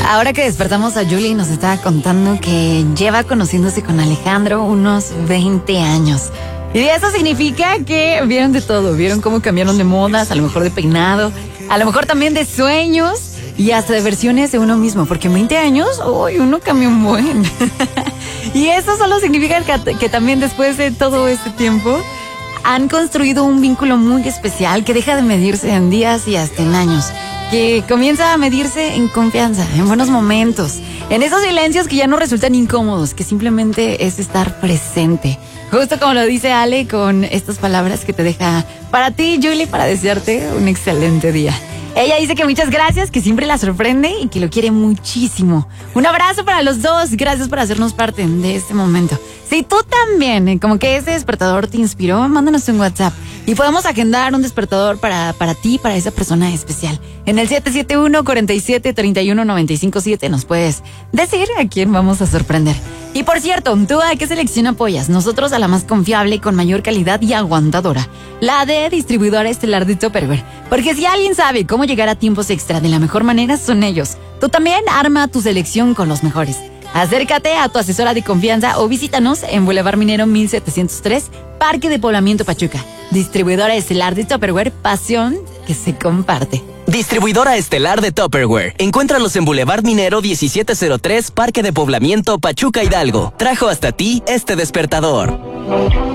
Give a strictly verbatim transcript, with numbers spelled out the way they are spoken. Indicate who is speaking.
Speaker 1: Ahora que despertamos a Julie nos estaba contando que lleva conociéndose con Alejandro unos veinte años. Y eso significa que vieron de todo, vieron cómo cambiaron de modas, a lo mejor de peinado, a lo mejor también de sueños y hasta de versiones de uno mismo, porque en veinte años, uy, uno cambió un buen. Y eso solo significa que, que también después de todo este tiempo han construido un vínculo muy especial que deja de medirse en días y hasta en años, que comienza a medirse en confianza, en buenos momentos, en esos silencios que ya no resultan incómodos, que simplemente es estar presente. Justo como lo dice Ale con estas palabras que te deja para ti, Julie, para desearte un excelente día. Ella dice que muchas gracias, que siempre la sorprende y que lo quiere muchísimo. Un abrazo para los dos, gracias por hacernos parte de este momento. Si tú también, como que ese despertador te inspiró, mándanos un WhatsApp y podemos agendar un despertador para, para ti, para esa persona especial. En el siete siete uno, cuatro siete, tres uno, nueve cinco siete nos puedes decir a quién vamos a sorprender. Y por cierto, ¿tú a qué selección apoyas? Nosotros a la más confiable, con mayor calidad y aguantadora, la de distribuidora estelar de Tupperware. Porque si alguien sabe cómo llegar a tiempos extra de la mejor manera, son ellos. Tú también arma tu selección con los mejores. Acércate a tu asesora de confianza o visítanos en Boulevard Minero mil setecientos tres, Parque de Poblamiento Pachuca. Distribuidora estelar de Tupperware, pasión que se comparte.
Speaker 2: Distribuidora estelar de Tupperware. Encuéntralos en Boulevard Minero diecisiete cero tres, Parque de Poblamiento Pachuca Hidalgo. Trajo hasta ti este despertador.